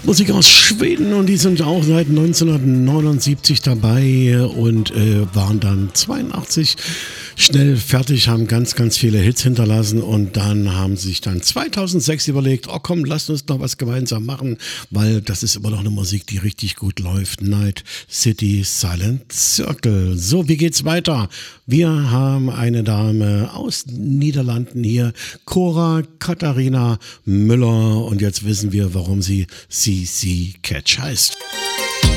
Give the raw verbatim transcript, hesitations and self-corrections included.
Musik aus Schweden und die sind auch seit neunzehnhundertneunundsiebzig dabei und äh, waren dann zweiundachtzig schnell fertig, haben ganz, ganz viele Hits hinterlassen und dann haben sie sich dann zweitausendsechs überlegt, oh komm, lasst uns noch was gemeinsam machen, weil das ist immer noch eine Musik, die richtig gut läuft. Night City Silent Circle. So, wie geht's weiter? Wir haben eine Dame aus Niederlanden hier, Cora Katharina Müller, und jetzt wissen wir, warum sie C C Catch heißt.